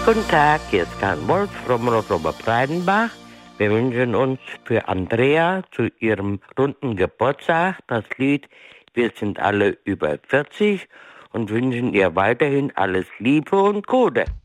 Guten Tag, hier ist Karl Wolf vom Rotober Breidenbach. Wir wünschen uns für Andrea zu ihrem runden Geburtstag das Lied Wir sind alle über 40 und wünschen ihr weiterhin alles Liebe und Gute.